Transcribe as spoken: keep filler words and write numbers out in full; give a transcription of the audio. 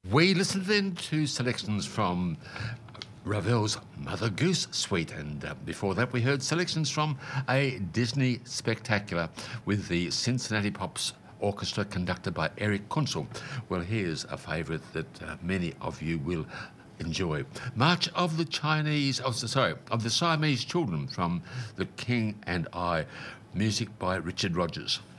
We listened then to selections from Ravel's Mother Goose Suite, and uh, before that we heard selections from a Disney spectacular with the Cincinnati Pops Orchestra conducted by Eric Kunzel. Well, here's a favourite that uh, many of you will enjoy. March of the Chinese, oh, sorry, of the Siamese Children from The King and I, music by Richard Rogers.